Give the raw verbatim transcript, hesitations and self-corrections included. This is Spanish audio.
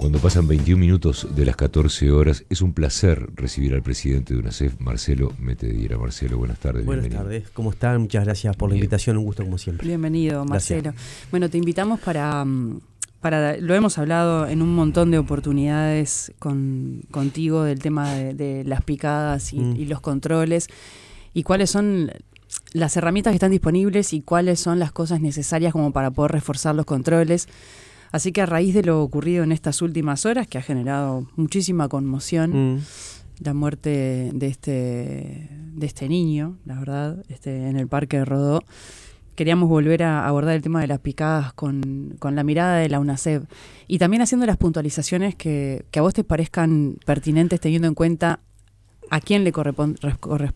Cuando pasan veintiún minutos de las catorce horas, es un placer recibir al presidente de UNACEF, Marcelo Metediera. Marcelo, buenas tardes. Buenas bienvenido. tardes, ¿cómo están? Muchas gracias por Bien. la invitación, un gusto como siempre. Bienvenido, Marcelo. Gracias. Bueno, te invitamos para, para, lo hemos hablado en un montón de oportunidades con, contigo del tema de, de las picadas y, mm. y los controles, y cuáles son las herramientas que están disponibles y cuáles son las cosas necesarias como para poder reforzar los controles. Así que a raíz de lo ocurrido en estas últimas horas, que ha generado muchísima conmoción, mm. la muerte de este, de este niño, la verdad, este, en el Parque de Rodó, queríamos volver a abordar el tema de las picadas con, con la mirada de la UNACEF y también haciendo las puntualizaciones que, que a vos te parezcan pertinentes, teniendo en cuenta a quién le corresponde